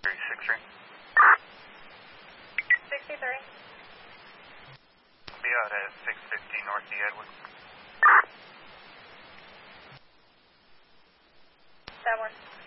63. 63. Be out at 650 North E. Edward. That works.